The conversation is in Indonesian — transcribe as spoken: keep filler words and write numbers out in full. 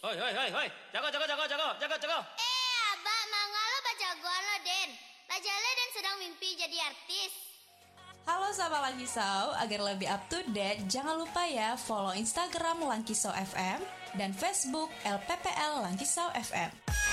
Hoi, hoi, hoi, hoi. Jago, jago, jago, jago, jago, jago. Eh, Abah, mangga lo bajagoan lo, Den. Lajale Den sedang mimpi jadi artis. Halo sahabat Langkisau, agar lebih up to date, jangan lupa ya follow Instagram Langkisau F M dan Facebook L P P L Langkisau F M.